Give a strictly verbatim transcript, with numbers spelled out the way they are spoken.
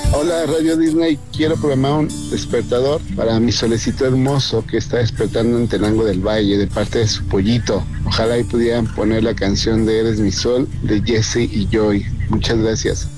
Hola Radio Disney, quiero programar un despertador para mi solecito hermoso que está despertando en Tenango del Valle de parte de su pollito. Ojalá y pudieran poner la canción de Eres mi sol de Jesse y Joy. Muchas gracias.